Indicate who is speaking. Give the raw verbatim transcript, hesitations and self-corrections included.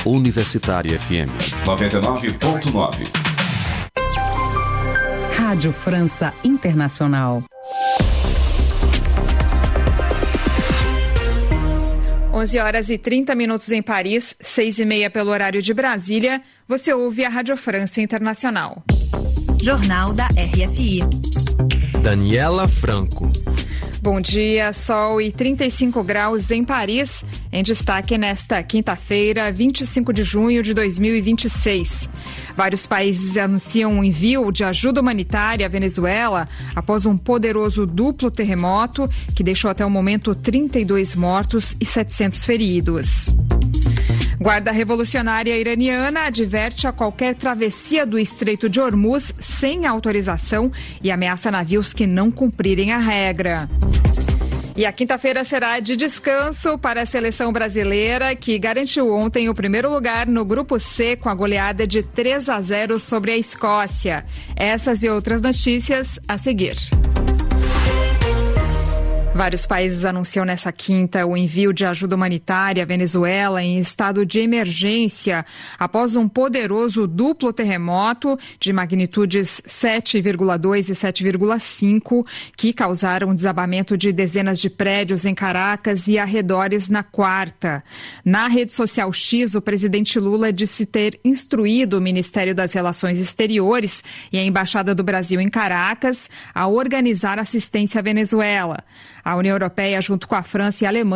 Speaker 1: Universitária F M.
Speaker 2: noventa e nove ponto nove.
Speaker 3: Rádio França Internacional.
Speaker 4: onze horas e trinta minutos em Paris, seis e meia pelo horário de Brasília. Você ouve a Rádio França Internacional.
Speaker 5: Jornal da R F I.
Speaker 6: Daniela Franco.
Speaker 4: Bom dia, sol e trinta e cinco graus em Paris. Em destaque nesta quinta-feira, vinte e cinco de junho de dois mil e vinte e seis. Vários países anunciam o envio de ajuda humanitária à Venezuela após um poderoso duplo terremoto que deixou até o momento trinta e dois mortos e setecentos feridos. Guarda Revolucionária Iraniana adverte a qualquer travessia do Estreito de Hormuz sem autorização e ameaça navios que não cumprirem a regra. E a quinta-feira será de descanso para a seleção brasileira, que garantiu ontem o primeiro lugar no Grupo C com a goleada de três a zero sobre a Escócia. Essas e outras notícias a seguir. Vários países anunciam nessa quinta o envio de ajuda humanitária à Venezuela em estado de emergência após um poderoso duplo terremoto de magnitudes sete vírgula dois e sete vírgula cinco que causaram desabamento de dezenas de prédios em Caracas e arredores na quarta. Na rede social X, o presidente Lula disse ter instruído o Ministério das Relações Exteriores e a Embaixada do Brasil em Caracas a organizar assistência à Venezuela. A União Europeia, junto com a França e a Alemanha,